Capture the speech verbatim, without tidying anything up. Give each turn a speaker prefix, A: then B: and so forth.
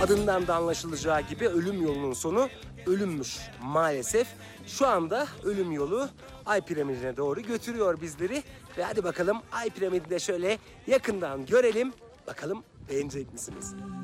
A: adından da anlaşılacağı gibi ölüm yolunun sonu ölümmüş maalesef. Şu anda ölüm yolu Ay piramidine doğru götürüyor bizleri. Ve hadi bakalım Ay piramidini de şöyle yakından görelim. Bakalım beğenecek misiniz?